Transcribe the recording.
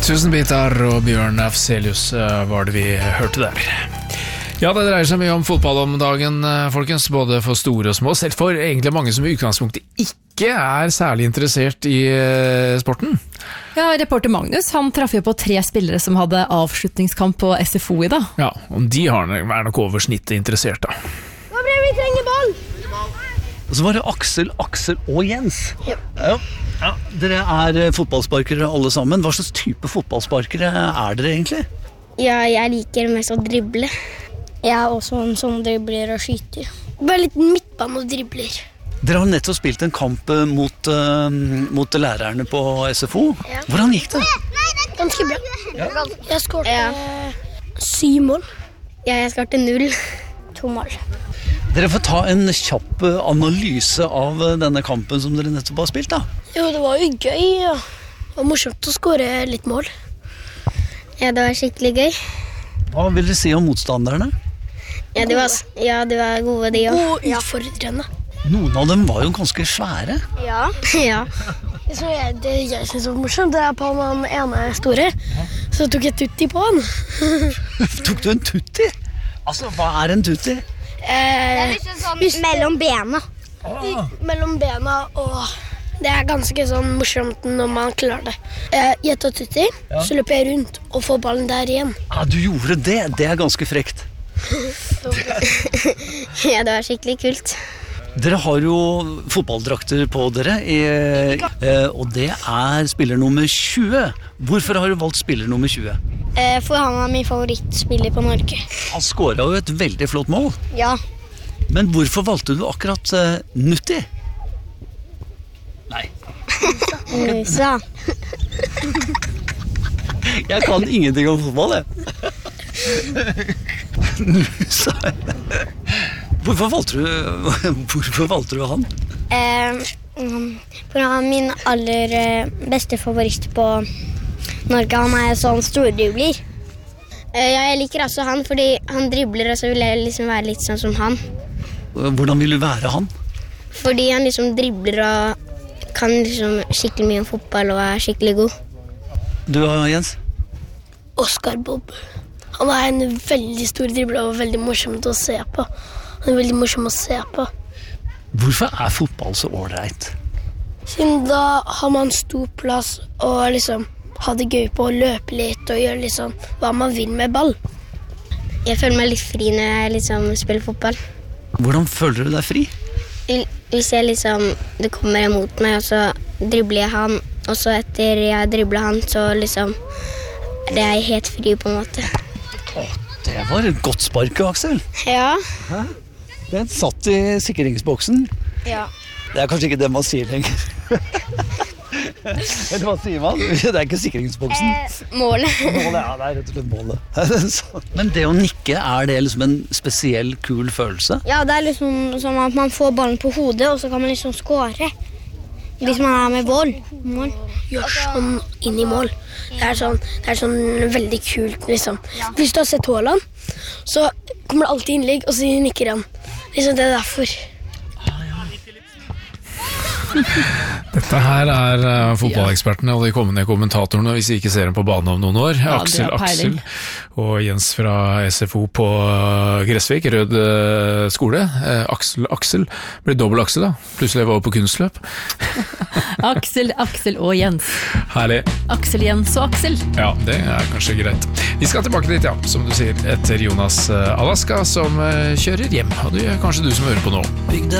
Tusen Bitar og Bjørn Afzelius var det vi hørte der. Ja, det dreier seg mye om fotball om dagen, folkens, både for store og små, selv for egentlig mange som i utgangspunktet ikke er særlig interessert i sporten. Ja, reporter Magnus, han traff jo på 3 spillere som hadde avslutningskamp på SFO i dag. Ja, og de er nok over snittet interessert da. Hva blir vi trenger ball? Og så var det Aksel og Jens. Ja, dere er fotballsparkere alle sammen. Hva slags type fotballsparkere er dere egentlig? Ja, jeg liker mest å drible. Jeg er også en sånn dribler og skyter. Bare litt midtbane og dribler. Dere har nettopp spilt en kamp mot lærerne på SFO. Ja. Hvordan gikk det? Ganske bra. Ja. Jeg skårte 7 mål. Ja, jeg skårte 0. 2 mål. Dere får ta en kjapp analyse av denne kampen som dere nettopp har spilt, da. Jo, det var jo gøy, ja. Det var morsomt å skåre litt mål. Ja, det var skikkelig gøy. Hva vil dere si om motstanderne? Ja, det var gode de også. Og utfordrende. Noen av dem var jo ganske svære. Ja. Ja. Det jeg synes var morsomt, det er på den ene store. Så tok jeg tutti på han. Tok du en tutti? Altså, hva er en tutti? Det er liksom sånn mellom bena. Mellom bena, og det er ganske sånn morsomt når man klarer det. Jeg tar tutti, så løper jeg rundt og får ballen der igjen. Ja, du gjorde det. Det er ganske frekt. Ja, det var skikkelig kult. Dere har jo fotballdrakter på dere, og det er spiller nummer 20. Hvorfor har du valgt spiller nummer 20? For han er min favorittspiller på Norge. Han skåret jo et veldig flott mål. Ja. Men hvorfor valgte du akkurat Nutti? Nei. Nusa. Jeg kan ingenting om fotball, jeg. Nusa. Hvorfor valgte du han? For han er min aller beste favoritt på Norge. Han er sånn stordribler. Jeg liker også han, fordi han dribler, og så vil jeg liksom være litt sånn som han. Hvordan vil du være han? Fordi han liksom dribler og kan liksom skikkelig mye om fotball og er skikkelig god. Du, Jens? Oscar Bob. Han er en veldig stor dribler og veldig morsomt å se på. Han er veldig morsom å se på. Hvorfor er fotball så ålreit? Siden da har man stor plass og liksom ha det gøy på å løpe litt og gjøre liksom hva man vil med ball. Jeg føler meg litt fri når jeg liksom spiller fotball. Hvordan føler du deg fri? Hvis jeg liksom, det kommer imot meg, og så dribler jeg han, og så etter jeg dribler han, så liksom det er jeg helt fri på en måte. Det var et godt spark, Aksel. Ja. Hæ? Den satt i sikringsboksen. Ja. Det er kanskje ikke det man sier lenger. Eller hva sier man? Det er ikke sikringsboksen. Målet. Målet, ja, det er rett og slett målet. Men det å nikke, er det liksom en spesiell kul følelse? Ja, det er liksom som at man får ballen på hodet, og så kan man liksom skåre. Hvis man er med mål. Gjør sånn inn i mål. Det er sånn veldig kult, liksom. Hvis du har sett Haaland, så kommer det alltid innlegg, og så nikker han. Liksom det er derfor. Dette her er fotballekspertene og de kommende kommentatorene hvis vi ikke ser dem på banen om noen år. Aksel og Jens fra SFO på Gressvik, Rød skole. Aksel ble dobbelt Aksel da. Plutselig var jeg på kunstløp. Aksel og Jens. Herlig. Aksel, Jens og Aksel. Ja, det er kanskje greit. Vi skal tilbake dit, ja, som du sier, etter Jonas Alaska som kjører hjem. Og det er kanskje du som hører på nå. Bygde